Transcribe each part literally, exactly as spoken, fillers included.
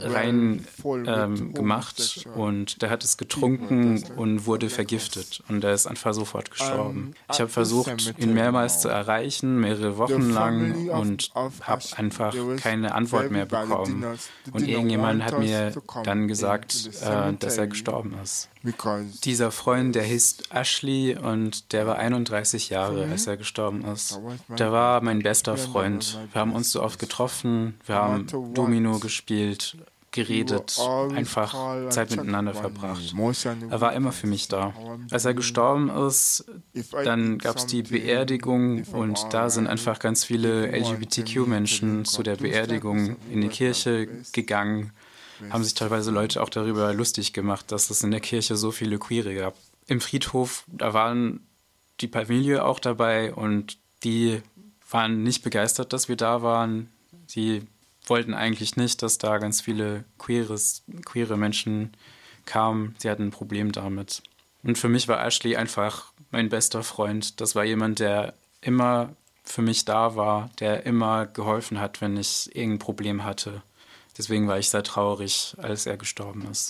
rein ähm, gemacht und der hat es getrunken und wurde vergiftet und er ist einfach sofort gestorben. Ich habe versucht, ihn mehrmals zu erreichen, mehrere Wochen lang und habe einfach keine Antwort mehr bekommen. Und irgendjemand hat mir dann gesagt, äh, dass er gestorben ist. Dieser Freund, der hieß Ashley und der war einunddreißig Jahre, als er gestorben ist. Der war mein bester Freund. Wir haben uns so oft getroffen, wir haben Domino gespielt, geredet, einfach Zeit miteinander verbracht. Er war immer für mich da. Als er gestorben ist, dann gab es die Beerdigung und da sind einfach ganz viele L G B T Q-Menschen zu der Beerdigung in die Kirche gegangen. Haben sich teilweise Leute auch darüber lustig gemacht, dass es in der Kirche so viele Queere gab. Im Friedhof, da waren die Familie auch dabei und die waren nicht begeistert, dass wir da waren. Sie wollten eigentlich nicht, dass da ganz viele queeres, queere Menschen kamen. Sie hatten ein Problem damit. Und für mich war Ashley einfach mein bester Freund. Das war jemand, der immer für mich da war, der immer geholfen hat, wenn ich irgendein Problem hatte. Deswegen war ich sehr traurig, als er gestorben ist.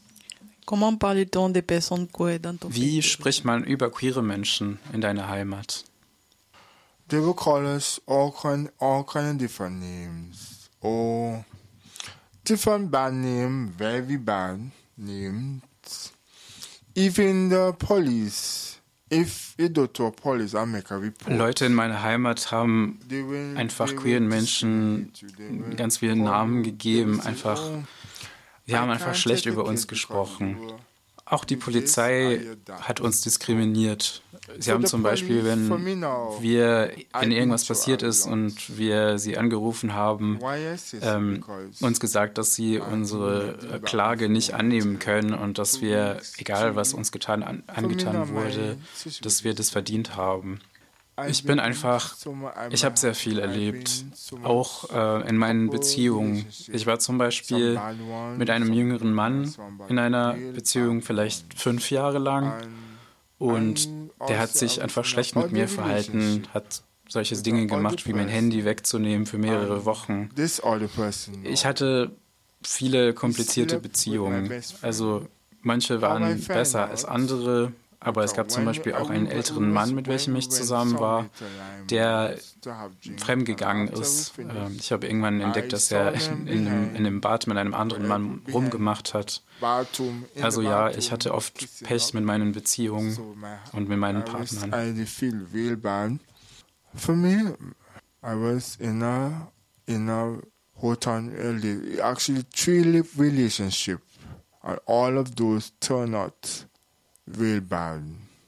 Wie spricht man über queere Menschen in deiner Heimat? They will call us all kind, all kind of different names. Oh, different bad name, very bad names. Even the police. If you go to a police and make a report, Leute in meiner Heimat haben einfach queeren Menschen ganz viele Namen gegeben, einfach, sie haben einfach schlecht über uns gesprochen. Auch die Polizei hat uns diskriminiert. Sie haben zum Beispiel, wenn wir, wenn irgendwas passiert ist und wir sie angerufen haben, ähm, uns gesagt, dass sie unsere Klage nicht annehmen können und dass wir, egal was uns getan, an, angetan wurde, dass wir das verdient haben. Ich bin einfach, ich habe sehr viel erlebt, auch äh, in meinen Beziehungen. Ich war zum Beispiel mit einem jüngeren Mann in einer Beziehung vielleicht fünf Jahre lang und der hat sich einfach schlecht mit mir verhalten, hat solche Dinge gemacht, wie mein Handy wegzunehmen für mehrere Wochen. Ich hatte viele komplizierte Beziehungen, also manche waren besser als andere. Aber es gab zum Beispiel auch einen älteren Mann, mit welchem ich zusammen war, der fremdgegangen ist. Ich habe irgendwann entdeckt, dass er in einem, in einem Bad mit einem anderen Mann rumgemacht hat. Also ja, ich hatte oft Pech mit meinen Beziehungen und mit meinen Partnern. For me, I was in a in a hotel, actually three relationships, and all of those turned out real bad.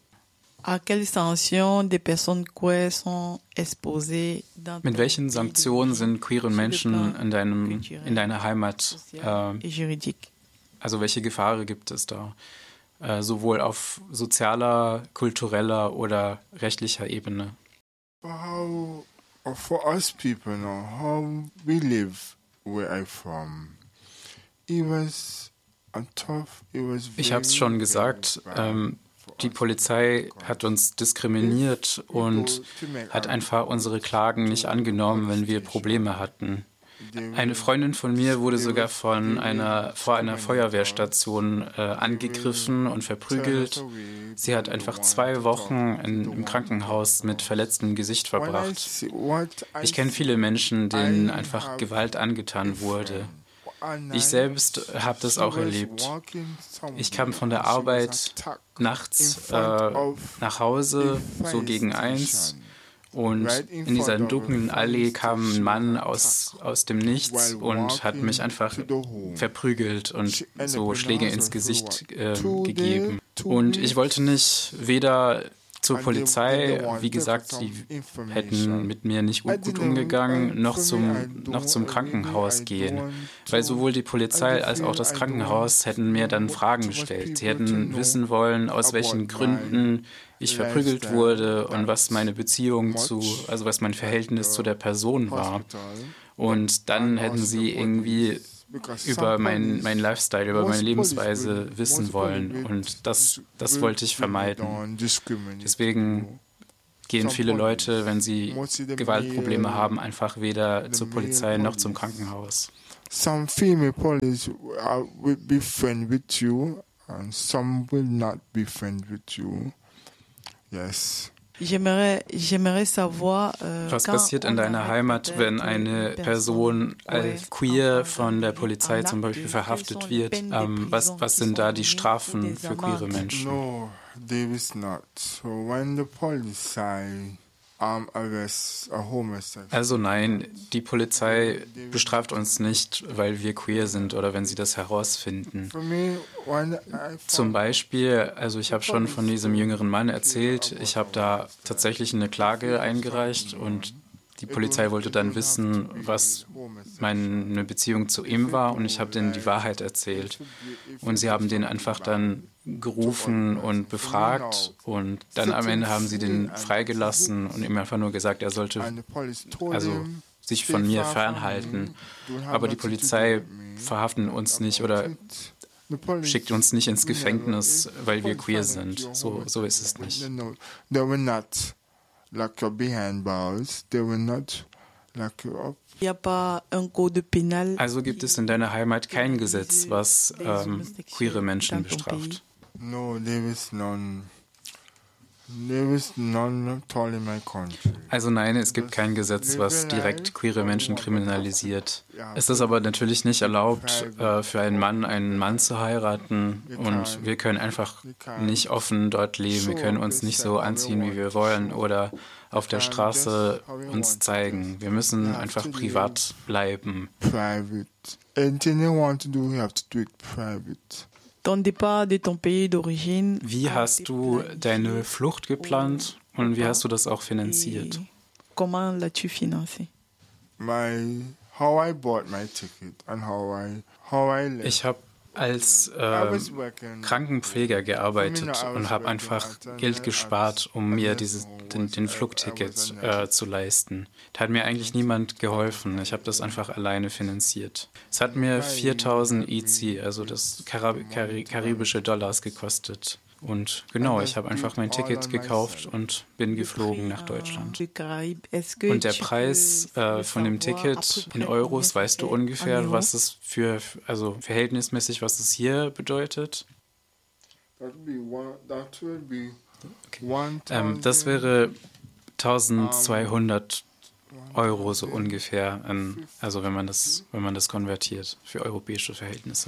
Mit welchen Sanktionen sind queere Menschen in, deinem, in deiner Heimat? Äh, also welche Gefahren gibt es da? Äh, sowohl auf sozialer, kultureller oder rechtlicher Ebene? How, for us people now, how we live where I'm from, it was Ich habe es schon gesagt, ähm, die Polizei hat uns diskriminiert und hat einfach unsere Klagen nicht angenommen, wenn wir Probleme hatten. Eine Freundin von mir wurde sogar von einer, vor einer Feuerwehrstation äh, angegriffen und verprügelt. Sie hat einfach zwei Wochen in, im Krankenhaus mit verletztem Gesicht verbracht. Ich kenne viele Menschen, denen einfach Gewalt angetan wurde. Ich selbst habe das auch erlebt. Ich kam von der Arbeit nachts äh, nach Hause, so gegen eins. Und in dieser dunklen Allee kam ein Mann aus, aus dem Nichts und hat mich einfach verprügelt und so Schläge ins Gesicht äh, gegeben. Und ich wollte nicht weder zur Polizei, wie gesagt, sie hätten mit mir nicht gut umgegangen, noch zum, noch zum Krankenhaus gehen. Weil sowohl die Polizei als auch das Krankenhaus hätten mir dann Fragen gestellt. Sie hätten wissen wollen, aus welchen Gründen ich verprügelt wurde und was meine Beziehung zu, also was mein Verhältnis zu der Person war. Und dann hätten sie irgendwie über meinen mein Lifestyle, über meine Lebensweise wissen wollen. Und das, das wollte ich vermeiden. Deswegen gehen viele Leute, wenn sie Gewaltprobleme haben, einfach weder zur Polizei noch zum Krankenhaus. some female police will be friend with you and some will not be friend with you. Yes. J'aimerais, j'aimerais savoir, äh, was passiert in deiner Heimat, wenn eine Person als queer von der Polizei zum Beispiel verhaftet wird? Ähm, was, was sind da die Strafen für queere Menschen? No, there is not. So when the police um, arrests a homosexual. Also nein, die Polizei bestraft uns nicht, weil wir queer sind oder wenn sie das herausfinden. Zum Beispiel, also ich habe schon von diesem jüngeren Mann erzählt, ich habe da tatsächlich eine Klage eingereicht und die Polizei wollte dann wissen, was meine Beziehung zu ihm war und ich habe denen die Wahrheit erzählt. Und sie haben den einfach dann gerufen und befragt und dann am Ende haben sie den freigelassen und ihm einfach nur gesagt, er sollte also sich von mir fernhalten. Aber die Polizei verhaftet uns nicht oder schickt uns nicht ins Gefängnis, weil wir queer sind. So, so ist es nicht. Lock you behind bars, they will not lock you up. Also gibt es in deiner Heimat kein Gesetz, was ähm, queere Menschen bestraft? No, there is none. There is none at all in my country. Also nein, es gibt kein Gesetz, was direkt queere Menschen kriminalisiert. Es ist aber natürlich nicht erlaubt, äh, für einen Mann einen Mann zu heiraten und wir können einfach nicht offen dort leben. Wir können uns nicht so anziehen, wie wir wollen oder auf der Straße uns zeigen. Wir müssen einfach privat bleiben. Private. Anything you want to do, you have to do it private. Wie hast du deine Flucht geplant und wie hast du das auch finanziert? My, how I bought my ticket and how I, how I left. Ich habe als äh, Krankenpfleger gearbeitet und habe einfach Geld gespart, um mir dieses, den, den Flugticket äh, zu leisten. Da hat mir eigentlich niemand geholfen. Ich habe das einfach alleine finanziert. Es hat mir viertausend E C, also das Karib Karib karibische Dollars gekostet. Und genau, ich habe einfach mein Ticket gekauft und bin geflogen nach Deutschland. Und der Preis äh, von dem Ticket in Euros, weißt du ungefähr, was es für, also verhältnismäßig, was es hier bedeutet? Ähm, das wäre eintausendzweihundert Euro so ungefähr, an, also wenn man das, wenn man das konvertiert für europäische Verhältnisse.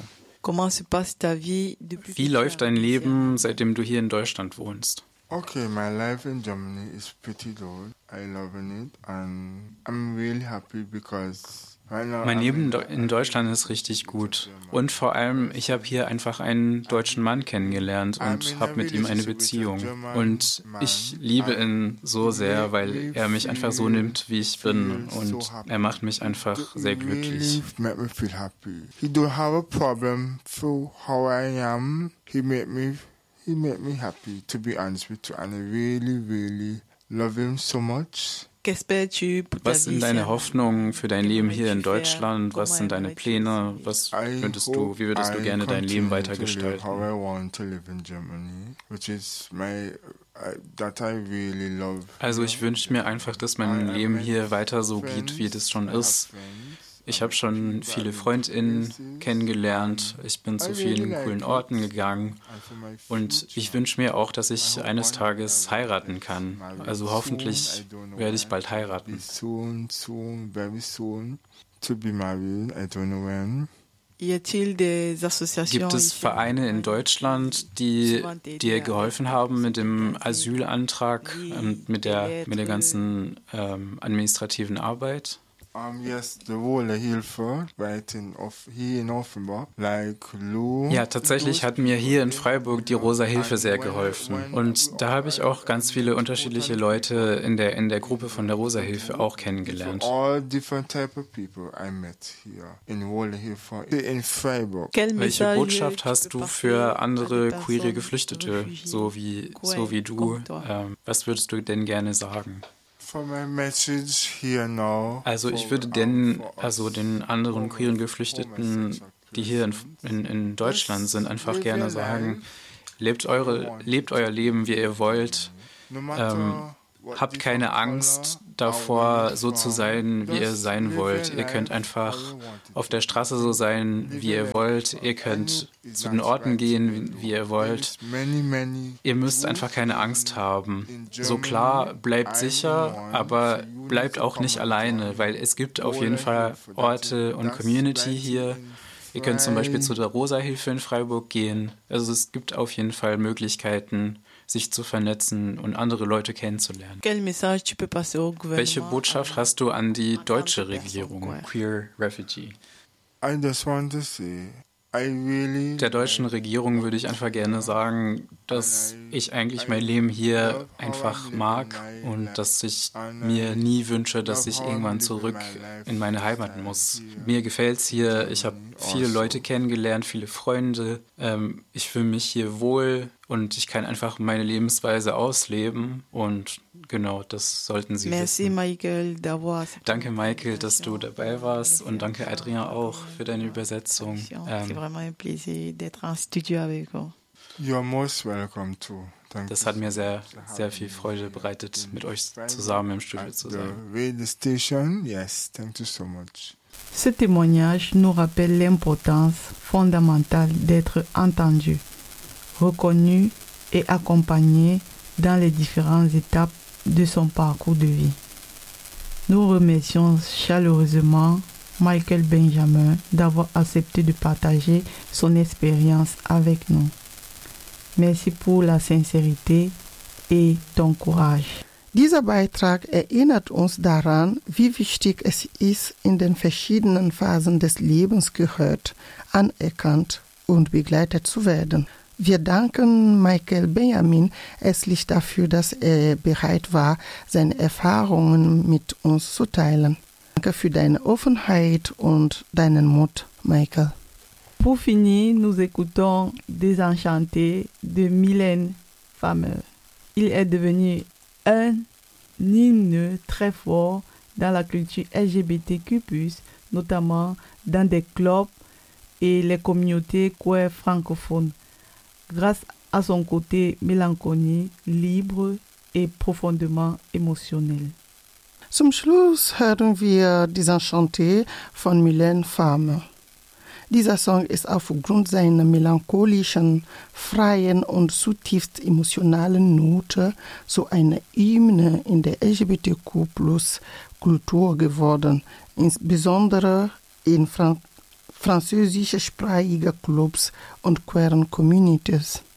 Wie läuft dein Leben, seitdem du hier in Deutschland wohnst? Okay, my life in Germany is pretty good. I love it and I'm really happy because mein Leben in Deutschland ist richtig gut. Und vor allem, ich habe hier einfach einen deutschen Mann kennengelernt und habe mit ihm eine Beziehung. Und ich liebe ihn so sehr, weil er mich einfach so nimmt, wie ich bin. Und er macht mich einfach sehr glücklich. He don't have a problem for how I am. He made me, he made me happy, to be honest with you. And I really, really love him so much. Was sind deine Hoffnungen für dein Leben hier in Deutschland? Was sind deine Pläne? Was würdest du, wie würdest du gerne dein Leben weitergestalten? Also ich wünsche mir einfach, dass mein Leben hier weiter so geht, wie das schon ist. Ich habe schon viele FreundInnen kennengelernt, ich bin zu vielen coolen Orten gegangen und ich wünsche mir auch, dass ich eines Tages heiraten kann. Also hoffentlich werde ich bald heiraten. Gibt es Vereine in Deutschland, die dir geholfen haben mit dem Asylantrag und mit der, mit der ganzen ähm, administrativen Arbeit? Um, yes, the Rosa Hilfe, right in, of, here in Offenbach, like Lou. Ja, tatsächlich hat mir hier in Freiburg die Rosa Hilfe sehr geholfen. Und da habe ich auch ganz viele unterschiedliche Leute in der, in der Gruppe von der Rosa Hilfe auch kennengelernt. All different type of people I met here in Rosa Hilfe in Freiburg. Welche Botschaft hast du für andere queere Geflüchtete, so wie, so wie du? Ähm, was würdest du denn gerne sagen? Also ich würde den, also den anderen queeren Geflüchteten, die hier in, in, in Deutschland sind, einfach gerne sagen, lebt, eure, lebt euer Leben, wie ihr wollt, ähm, habt keine Angst, davor, so zu sein, wie ihr sein wollt. Ihr könnt einfach auf der Straße so sein, wie ihr wollt. Ihr könnt zu den Orten gehen, wie ihr wollt. Ihr müsst einfach keine Angst haben. So klar, bleibt sicher, aber bleibt auch nicht alleine, weil es gibt auf jeden Fall Orte und Community hier. Ihr könnt zum Beispiel zu der Rosa-Hilfe in Freiburg gehen. Also es gibt auf jeden Fall Möglichkeiten, sich zu vernetzen und andere Leute kennenzulernen. Welche Botschaft hast du an die deutsche Regierung, Queer Refugee? I just want to say, I really Der deutschen Regierung würde ich einfach gerne sagen, dass ich eigentlich mein Leben hier einfach mag und dass ich mir nie wünsche, dass ich irgendwann zurück in meine Heimat muss. Mir gefällt es hier, ich habe viele Leute kennengelernt, viele Freunde. Ähm, ich fühle mich hier wohl und ich kann einfach meine Lebensweise ausleben und genau, das sollten Sie Merci, wissen. Michael, d'avoir Danke, Michael, dass du dabei warst und danke, Adrien, auch für deine Übersetzung. C'est Ähm, vraiment un plaisir d'être en studio avec vous. You're most welcome too. Thank das you hat mir sehr, sehr viel Freude bereitet, mit euch zusammen im Studio zu at the sein. radio station. Yes, thank you so much. Ce témoignage nous rappelle l'importance fondamentale d'être entendu, reconnu et accompagné dans les différentes étapes de son parcours de vie. Nous remercions chaleureusement Michael Benjamin d'avoir accepté de partager son expérience avec nous. Merci pour la sincérité et ton courage. Dieser Beitrag erinnert uns daran, wie wichtig es ist, in den verschiedenen Phasen des Lebens gehört, anerkannt und begleitet zu werden. Wir danken Michael Benjamin herzlich dafür, dass er bereit war, seine Erfahrungen mit uns zu teilen. Danke für deine Offenheit und deinen Mut, Michael. Pour finir, nous écoutons Désenchanté de Mylène Farmer. Il est devenu un hymne très fort dans la culture L G B T Q plus, notamment dans des clubs et les communautés queer francophones, grâce à son côté mélancolique, libre et profondément émotionnel. Zum Schluss hören wir Désenchanté von Mylène Farmer. Dieser Song ist aufgrund seiner melancholischen, freien und zutiefst emotionalen Note zu einer Hymne in der L G B T Q plus Kultur geworden, insbesondere in Fran- französischsprachigen Clubs und queeren Communities.